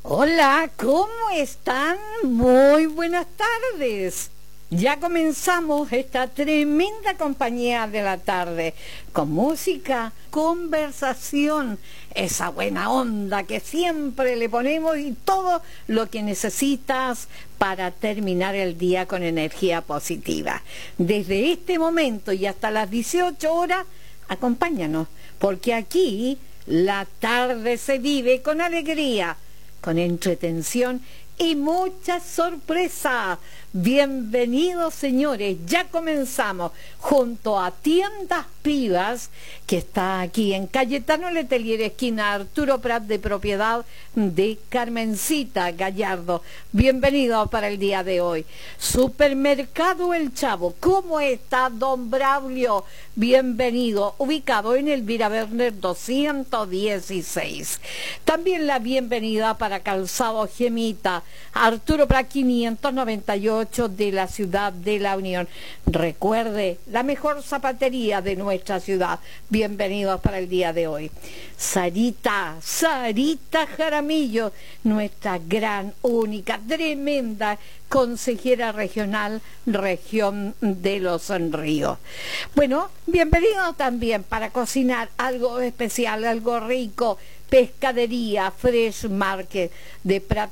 Hola, ¿cómo están? Muy buenas tardes. Ya comenzamos esta tremenda compañía de la tarde, con música, conversación, esa buena onda que siempre le ponemos y todo lo que necesitas para terminar el día con energía positiva. Desde este momento y hasta las 18 horas, acompáñanos, porque aquí la tarde se vive con alegría, con entretención y mucha sorpresa. Bienvenidos, señores, ya comenzamos junto a Tiendas Pivas, que está aquí en Cayetano Letelier, esquina Arturo Prat, de propiedad de Carmencita Gallardo. Bienvenidos para el día de hoy. Supermercado El Chavo, ¿cómo está, don Braulio? Bienvenido, ubicado en Elvira Werner 216. También la bienvenida para Calzado Gemita, Arturo Prat 598 de la ciudad de La Unión. Recuerde, la mejor zapatería de nuestra ciudad. Bienvenidos para el día de hoy. Sarita Jaramillo, nuestra gran, única, tremenda consejera regional, región de Los Ríos. Bueno, bienvenido también para cocinar algo especial, algo rico. Pescadería Fresh Market de Prat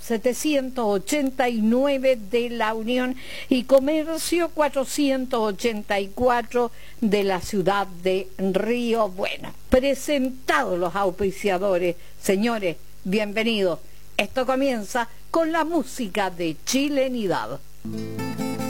789 de La Unión y Comercio 484 de la ciudad de Río Bueno. Presentados los auspiciadores, señores, bienvenidos. Esto comienza con la música de Chilenidad.